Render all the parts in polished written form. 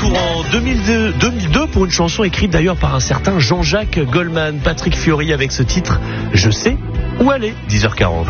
retour en 2002 pour une chanson écrite d'ailleurs par un certain Jean-Jacques Goldman. Patrick Fiori avec ce titre « Je sais où aller ». 10h40.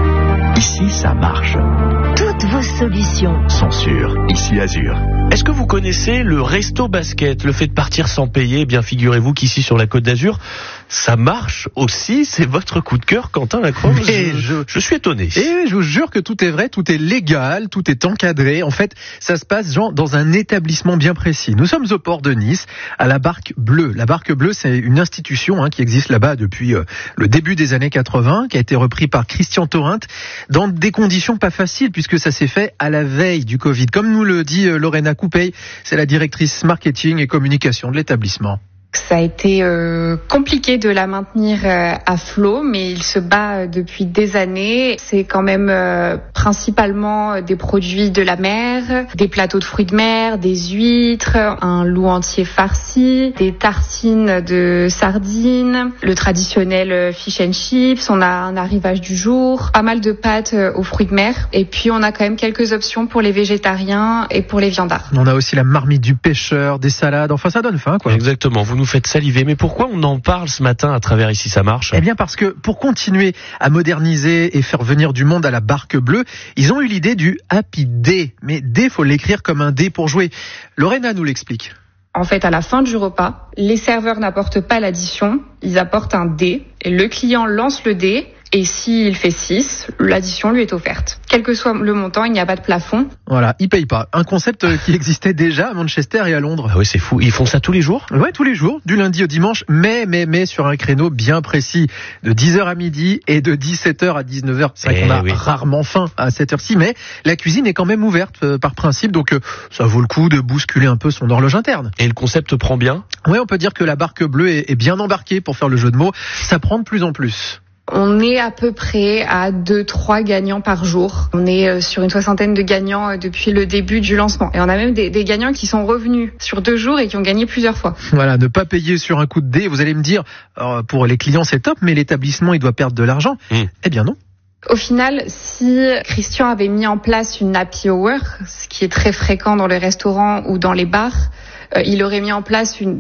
Ici, ça marche. Toutes vos solutions sont sûres. Ici, Azur. Est-ce que vous connaissez le resto basket, le fait de partir sans payer? Eh bien, figurez-vous qu'ici sur la Côte d'Azur, ça marche aussi. C'est votre coup de cœur, Quentin Lacroix. Je suis étonné. Et je vous jure que tout est vrai, tout est légal, tout est encadré. En fait, ça se passe dans un établissement bien précis. Nous sommes au port de Nice, à la Barque Bleue. La Barque Bleue, c'est une institution qui existe là-bas depuis le début des années 80, qui a été repris par Christian Torrent, dans des conditions pas faciles, puisque ça s'est fait à la veille du Covid. Comme nous le dit Lorena Coupey, c'est la directrice marketing et communication de l'établissement. Ça a été compliqué de la maintenir à flot, mais il se bat depuis des années. C'est quand même principalement des produits de la mer, des plateaux de fruits de mer, des huîtres, un loup entier farci, des tartines de sardines, le traditionnel fish and chips, on a un arrivage du jour, pas mal de pâtes aux fruits de mer, et puis on a quand même quelques options pour les végétariens et pour les viandards. On a aussi la marmite du pêcheur, des salades, enfin ça donne faim, quoi. Exactement, vous nous faites saliver. Mais pourquoi on en parle ce matin à travers Ici ça marche? Eh bien parce que pour continuer à moderniser et faire venir du monde à la Barque Bleue, ils ont eu l'idée du Happy Day. Mais D, faut l'écrire comme un D pour jouer. Lorena nous l'explique. En fait, à la fin du repas, les serveurs n'apportent pas l'addition, ils apportent un dé et le client lance le dé. Et s'il fait 6, l'addition lui est offerte. Quel que soit le montant, il n'y a pas de plafond. Voilà, il paye pas. Un concept qui existait déjà à Manchester et à Londres. Ah oui, c'est fou. Ils font ça tous les jours? Ouais, tous les jours, du lundi au dimanche, mais sur un créneau bien précis, de 10h à midi et de 17h à 19h. C'est vrai qu'on a rarement faim à cette heure-ci, mais la cuisine est quand même ouverte par principe, donc ça vaut le coup de bousculer un peu son horloge interne. Et le concept prend bien? Oui, on peut dire que la Barque Bleue est bien embarquée, pour faire le jeu de mots. Ça prend de plus en plus. On est à peu près à 2-3 gagnants par jour. On est sur une 60aine de gagnants depuis le début du lancement. Et on a même des gagnants qui sont revenus sur 2 jours et qui ont gagné plusieurs fois. Voilà, ne pas payer sur un coup de dé. Vous allez me dire, pour les clients c'est top, mais l'établissement il doit perdre de l'argent. Eh bien non. Au final, si Christian avait mis en place une happy hour, ce qui est très fréquent dans les restaurants ou dans les bars, il aurait mis en place une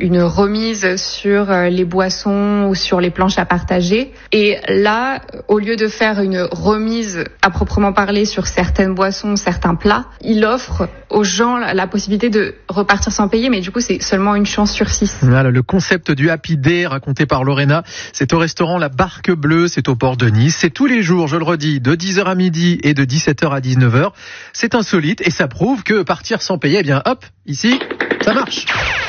remise sur les boissons ou sur les planches à partager. Et là, au lieu de faire une remise à proprement parler sur certaines boissons, certains plats, il offre aux gens la possibilité de repartir sans payer, mais du coup, c'est seulement une chance sur 6. Voilà, le concept du Happy Day raconté par Lorena, c'est au restaurant La Barque Bleue, c'est au port de Nice. C'est tous les jours, je le redis, de 10h à midi et de 17h à 19h. C'est insolite et ça prouve que partir sans payer, eh bien hop, ici, ça marche.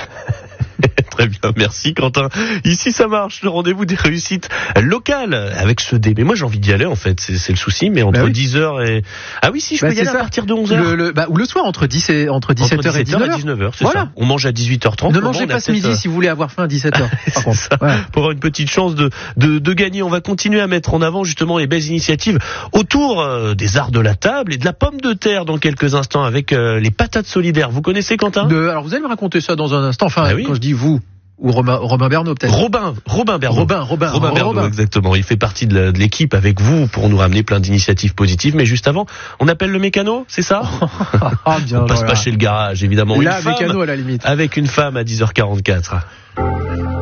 Très bien, merci Quentin. Ici ça marche, le rendez-vous des réussites locales avec ce dé. Mais moi j'ai envie d'y aller en fait, c'est le souci, mais entre 10h et... Ah oui, si, je peux y aller à partir de 11h. Ou le soir, entre 17h et 19h. C'est ça. On mange à 18h30. Ne mangez pas ce midi si vous voulez avoir faim à 17h. Pour avoir une petite chance de gagner. On va continuer à mettre en avant justement les belles initiatives autour des arts de la table et de la pomme de terre dans quelques instants avec les patates solidaires. Vous connaissez Quentin? Alors vous allez me raconter ça dans un instant. Enfin, quand je dis vous... Ou Robin Bernot peut-être. Robin Bernot. Robin Bernot, exactement. Il fait partie de l'équipe avec vous pour nous ramener plein d'initiatives positives. Mais juste avant, on appelle le mécano, c'est ça? On passe pas chez le garage, évidemment. Là, mécano à la limite. Avec une femme à 10h44.